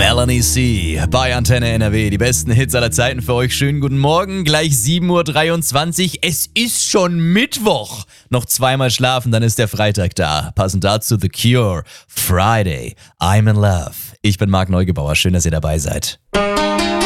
LNEC bei Antenne NRW. Die besten Hits aller Zeiten für euch. Schönen guten Morgen. Gleich 7.23 Uhr. Es ist schon Mittwoch. Noch zweimal schlafen, dann ist der Freitag da. Passend dazu The Cure. Friday. I'm in love. Ich bin Marc Neugebauer. Schön, dass ihr dabei seid.